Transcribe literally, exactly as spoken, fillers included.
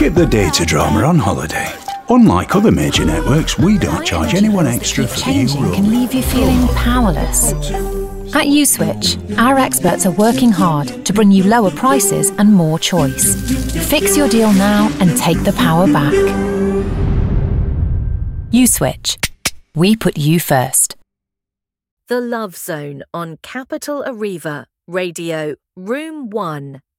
Skip the data drama on holiday. Unlike other major networks, we don't charge anyone extra for the new Changing can leave you feeling powerless. At USwitch, our experts are working hard to bring you lower prices and more choice. Fix your deal now and take the power back. USwitch. We put you first. The Love Zone on Capital Arriva, Radio, Room one.